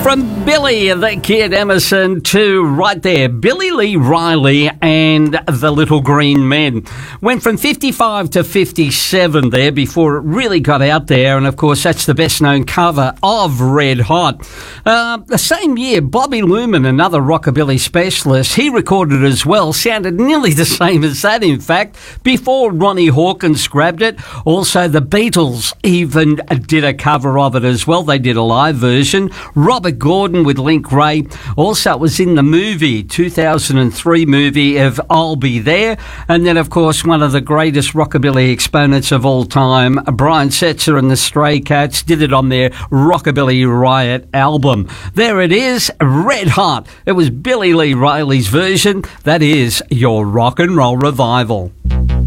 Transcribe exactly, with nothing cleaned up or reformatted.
From Billy the Kid Emerson to right there, Billy Lee Riley and the Little Green Men. Went from fifty-five to fifty-seven there before it really got out there, and of course that's the best known cover of Red Hot. Uh, the same year, Bobby Luman, another rockabilly specialist, he recorded as well, sounded nearly the same as that in fact, before Ronnie Hawkins grabbed it. Also the Beatles even did a cover of it as well, they did a live version. Robert Gordon with Link Ray. Also, it was in the movie, two thousand three movie of I'll Be There. And then, of course, one of the greatest rockabilly exponents of all time, Brian Setzer and the Stray Cats, did it on their Rockabilly Riot album. There it is, Red Hot. It was Billy Lee Riley's version. That is your rock and roll revival.